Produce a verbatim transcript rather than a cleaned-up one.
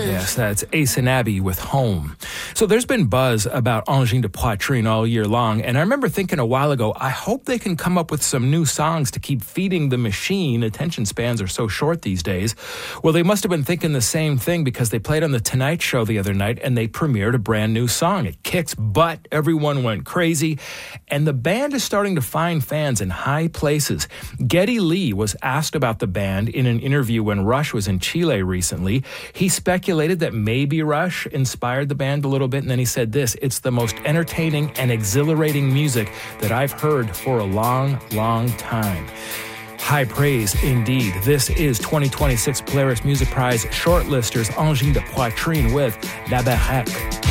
Yes, that's Ace and Abby with Home. So there's been buzz about Angine de Poitrine all year long, and I remember thinking a while ago, I hope they can come up with some new songs to keep feeding the machine. Attention spans are so short these days. Well, they must have been thinking the same thing because they played on The Tonight Show the other night, and they premiered a brand new song. It kicks butt. Everyone went crazy, and the band is starting to find fans in high places. Geddy Lee was asked about the band in an interview when Rush was in Chile recently. He speculated that maybe Rush inspired the band a little bit, and then he said this: "It's the most entertaining and exhilarating music that I've heard for a long, long time." High praise indeed. This is twenty twenty-six Polaris Music Prize shortlisters Angine de Poitrine with La Baraque.